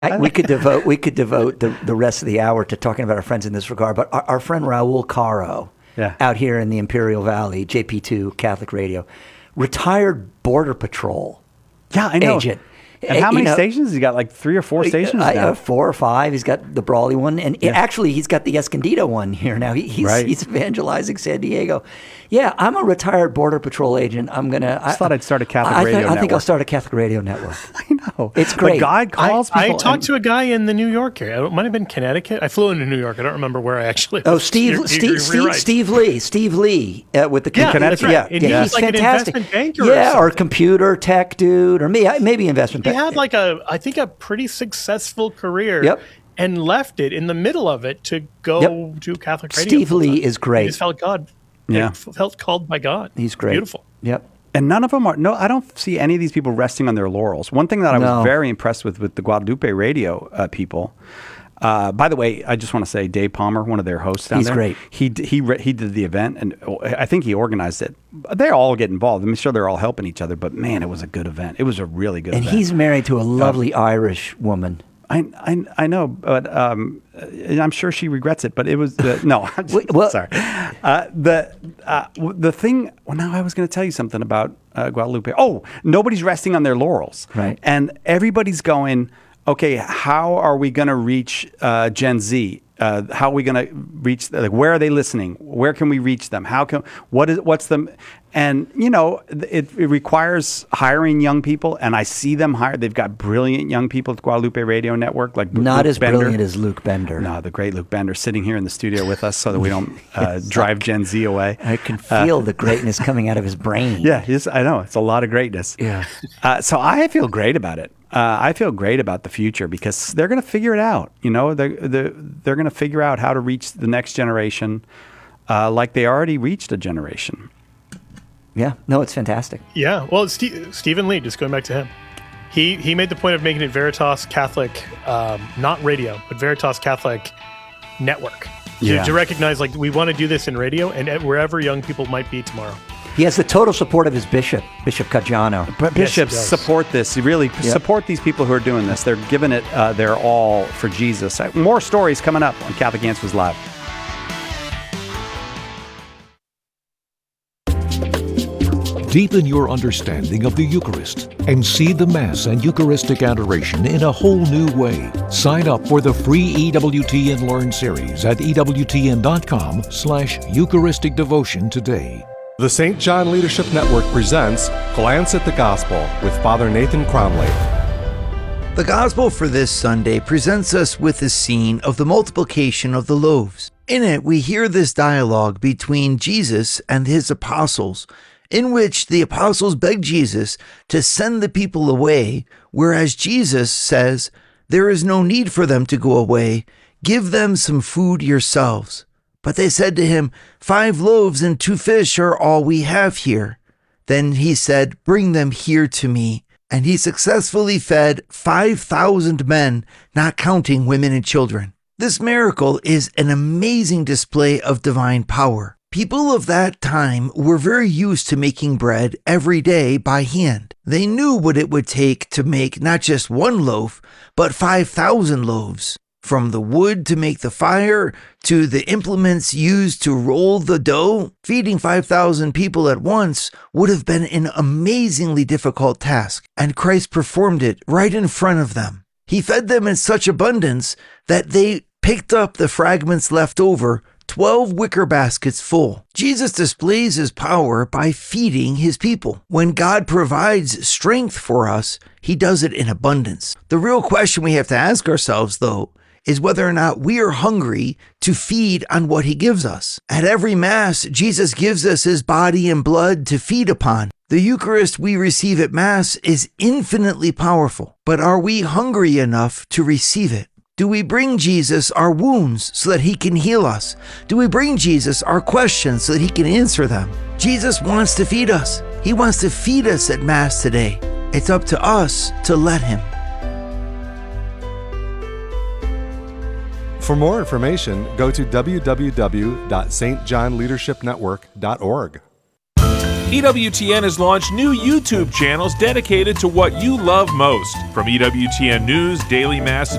We could devote the rest of the hour to talking about our friends in this regard. But our friend Raul Caro, out here in the Imperial Valley, JP2 Catholic Radio, retired Border Patrol agent. And how many stations? He's got like 3 or 4 stations now. 4 or 5. He's got the Brawley one. And actually, he's got the Escondido one here now. He's evangelizing San Diego. Yeah, I'm a retired Border Patrol agent. I thought I'd start a Catholic radio network. I think I'll start a Catholic radio network. I know. It's great. But God calls people. I talked to a guy in the New York area. It might have been Connecticut. I flew into New York. I don't remember where I actually was. Steve Lee. Steve Lee with the Connecticut. Right. Yeah, he's fantastic. An investment banker or computer tech dude, or maybe investment banker. He had like a pretty successful career. And left it in the middle of it to go to Catholic radio. Steve Lee is great. He just felt God. Felt called by God. He's great. Beautiful. Yep. And none of them are. No, I don't see any of these people resting on their laurels. One thing that I was very impressed with the Guadalupe radio people. By the way, I just want to say Dave Palmer, one of their hosts down there. He's great. He did the event, and I think he organized it. They all get involved. I'm sure they're all helping each other, but man, it was a good event. It was a really good event. And he's married to a lovely Irish woman. I know, but I'm sure she regrets it. But it was no. Sorry. The thing. Well, now I was going to tell you something about Guadalupe. Oh, nobody's resting on their laurels, right? And everybody's going, okay, how are we going to reach Gen Z? How are we going to reach? Where are they listening? Where can we reach them? What's the? And it requires hiring young people, and I see them hired. They've got brilliant young people at Guadalupe Radio Network, like not Luke as Bender. Brilliant as Luke Bender. No, the great Luke Bender, sitting here in the studio with us, so that we don't drive Gen Z away. I can feel the greatness coming out of his brain. Yeah, I know it's a lot of greatness. Yeah. So I feel great about it. I feel great about the future because they're going to figure it out. They're going to figure out how to reach the next generation, like they already reached a generation. Yeah, no, it's fantastic. Yeah, well, Stephen Lee, just going back to him, he made the point of making it Veritas Catholic, not radio, but Veritas Catholic Network. To recognize, like, we want to do this in radio and wherever young people might be tomorrow. He has the total support of his bishop, Bishop Caggiano. But bishops support this. You really support these people who are doing this. They're giving it their all for Jesus. More stories coming up on Catholic Answers Live. Deepen your understanding of the Eucharist and see the Mass and Eucharistic adoration in a whole new way. Sign up for the free EWTN Learn series at EWTN.com/Eucharistic Devotion today. The St. John Leadership Network presents Glance at the Gospel with Father Nathan Cromley. The Gospel for this Sunday presents us with the scene of the multiplication of the loaves. In it, we hear this dialogue between Jesus and his apostles, in which the apostles beg Jesus to send the people away, whereas Jesus says, "There is no need for them to go away. Give them some food yourselves." But they said to him, 5 loaves and 2 fish are all we have here. Then he said, "Bring them here to me." And he successfully fed 5,000 men, not counting women and children. This miracle is an amazing display of divine power. People of that time were very used to making bread every day by hand. They knew what it would take to make not just 1 loaf, but 5,000 loaves. From the wood to make the fire, to the implements used to roll the dough, feeding 5,000 people at once would have been an amazingly difficult task, and Christ performed it right in front of them. He fed them in such abundance that they picked up the fragments left over, 12 wicker baskets full. Jesus displays his power by feeding his people. When God provides strength for us, he does it in abundance. The real question we have to ask ourselves, though, is whether or not we are hungry to feed on what he gives us. At every Mass, Jesus gives us his body and blood to feed upon. The Eucharist we receive at Mass is infinitely powerful, but are we hungry enough to receive it? Do we bring Jesus our wounds so that he can heal us? Do we bring Jesus our questions so that he can answer them? Jesus wants to feed us. He wants to feed us at Mass today. It's up to us to let him. For more information, go to www.stjohnleadershipnetwork.org. EWTN has launched new YouTube channels dedicated to what you love most. From EWTN News, Daily Mass,